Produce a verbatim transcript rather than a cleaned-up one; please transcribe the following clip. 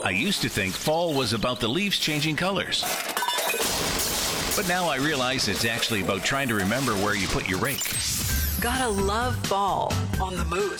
I used to think fall was about the leaves changing colors. But now I realize it's actually about trying to remember where you put your rake. Gotta love fall on the Moose.